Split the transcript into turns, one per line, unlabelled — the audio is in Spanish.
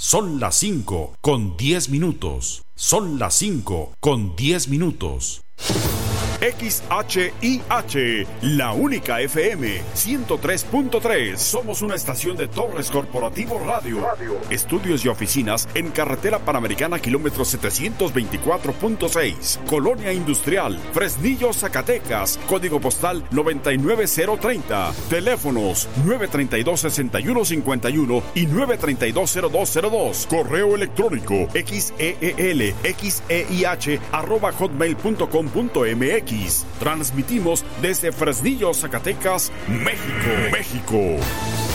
Son las 5:10. Son las 5:10. XHIH, la única FM 103.3. Somos una estación de Torres Corporativo Radio. Estudios y oficinas en Carretera Panamericana, kilómetro 724.6. Colonia Industrial, Fresnillo, Zacatecas. Código postal 99030. Teléfonos 932-6151 y 932-0202. Correo electrónico xeelxeih@hotmail.com.mx. Transmitimos desde Fresnillo, Zacatecas, México.